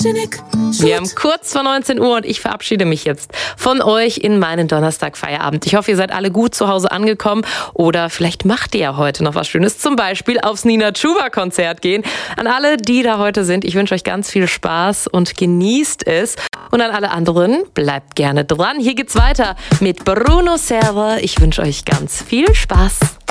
Wir haben kurz vor 19 Uhr und ich verabschiede mich jetzt von euch in meinen Donnerstag-Feierabend. Ich hoffe, ihr seid alle gut zu Hause angekommen oder vielleicht macht ihr ja heute noch was Schönes, zum Beispiel aufs Nina Chuba-Konzert gehen. An alle, die da heute sind, ich wünsche euch ganz viel Spaß und genießt es. Und an alle anderen, bleibt gerne dran. Hier geht's weiter mit Bruno Server. Ich wünsche euch ganz viel Spaß.